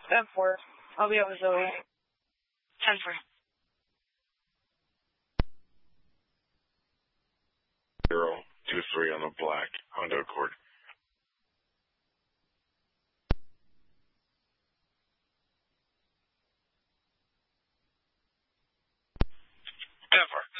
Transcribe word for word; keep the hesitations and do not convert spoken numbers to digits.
ten four. I'll be over Zoe. ten four. Zero two three on the black Honda Accord. ten four.